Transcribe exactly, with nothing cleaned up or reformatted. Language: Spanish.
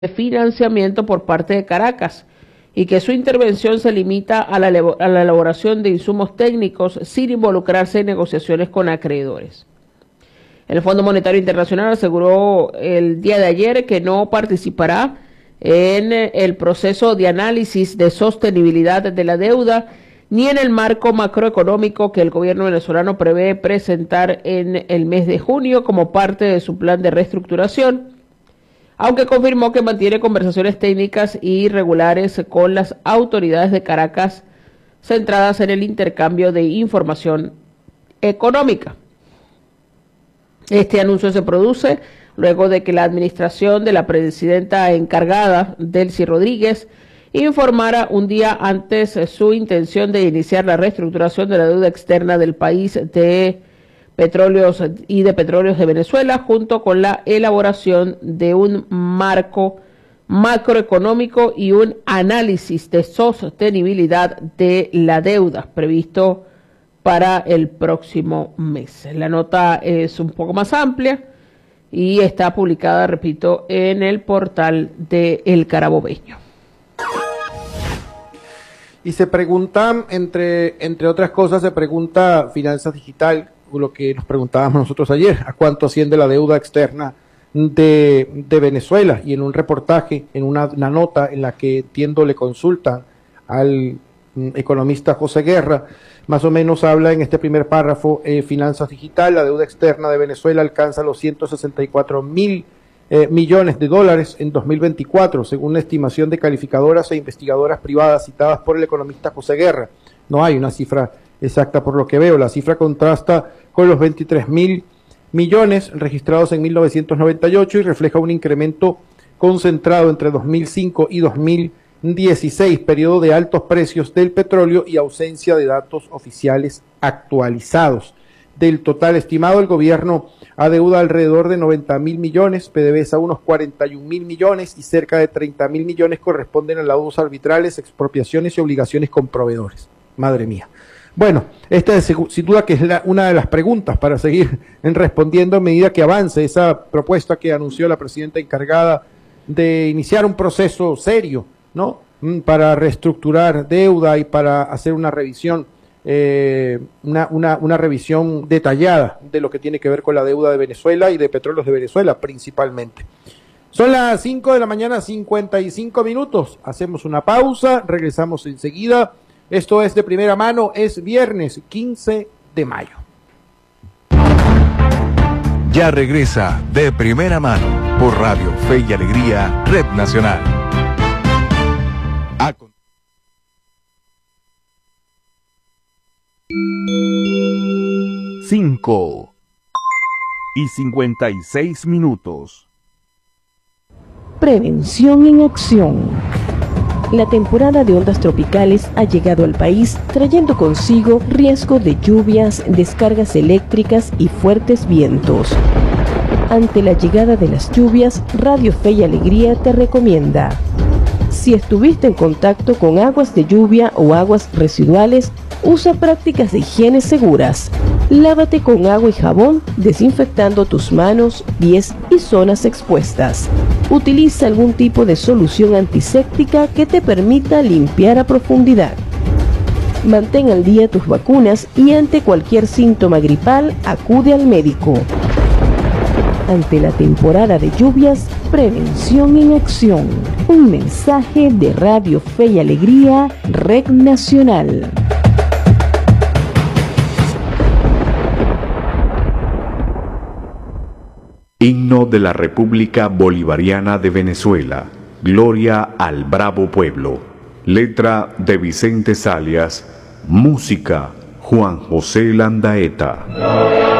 de financiamiento por parte de Caracas y que su intervención se limita a la, a la elaboración de insumos técnicos sin involucrarse en negociaciones con acreedores. El Fondo Monetario Internacional aseguró el día de ayer que no participará en el proceso de análisis de sostenibilidad de la deuda ni en el marco macroeconómico que el gobierno venezolano prevé presentar en el mes de junio como parte de su plan de reestructuración, aunque confirmó que mantiene conversaciones técnicas y regulares con las autoridades de Caracas centradas en el intercambio de información económica. Este anuncio se produce luego de que la administración de la presidenta encargada, Delcy Rodríguez, informara un día antes su intención de iniciar la reestructuración de la deuda externa del país de Petróleos y de Petróleos de Venezuela, junto con la elaboración de un marco macroeconómico y un análisis de sostenibilidad de la deuda previsto para el próximo mes. La nota es un poco más amplia y está publicada, repito, en el portal de El Carabobeño. Y se pregunta, entre, entre otras cosas, se pregunta Finanzas Digital, lo que nos preguntábamos nosotros ayer, a cuánto asciende la deuda externa de, de Venezuela, y en un reportaje, en una, una nota en la que entiendo le consultan al mm, economista José Guerra, más o menos habla en este primer párrafo, eh, Finanzas Digital, la deuda externa de Venezuela alcanza los ciento sesenta y cuatro mil eh, millones de dólares en dos mil veinticuatro, según la estimación de calificadoras e investigadoras privadas citadas por el economista José Guerra. No hay una cifra exacta por lo que veo, la cifra contrasta con los veintitrés mil millones registrados en mil novecientos noventa y ocho y refleja un incremento concentrado entre dos mil cinco y dos mil dieciséis, periodo de altos precios del petróleo y ausencia de datos oficiales actualizados. Del total estimado, el gobierno adeuda alrededor de noventa mil millones, PDVSA unos cuarenta y un mil millones y cerca de treinta mil millones corresponden a laudos arbitrales, expropiaciones y obligaciones con proveedores. Madre mía. Bueno, esta es sin duda que es la, una de las preguntas para seguir en respondiendo a medida que avance esa propuesta que anunció la presidenta encargada de iniciar un proceso serio, ¿no? Para reestructurar deuda y para hacer una revisión, eh, una, una, una revisión detallada de lo que tiene que ver con la deuda de Venezuela y de Petróleos de Venezuela principalmente. Son las cinco de la mañana, cincuenta y cinco minutos. Hacemos una pausa, regresamos enseguida. Esto es De Primera Mano, es viernes quince de mayo. Ya regresa De Primera Mano por Radio Fe y Alegría, Red Nacional. A cinco y cincuenta y seis minutos. Prevención en acción. La temporada de ondas tropicales ha llegado al país trayendo consigo riesgo de lluvias, descargas eléctricas y fuertes vientos. Ante la llegada de las lluvias, Radio Fe y Alegría te recomienda: si estuviste en contacto con aguas de lluvia o aguas residuales, usa prácticas de higiene seguras. Lávate con agua y jabón, desinfectando tus manos, pies y zonas expuestas. Utiliza algún tipo de solución antiséptica que te permita limpiar a profundidad. Mantén al día tus vacunas y ante cualquier síntoma gripal, acude al médico. Ante la temporada de lluvias, prevención en acción. Un mensaje de Radio Fe y Alegría, Red Nacional. Himno de la República Bolivariana de Venezuela. Gloria al bravo pueblo. Letra de Vicente Salias. Música Juan José Landaeta.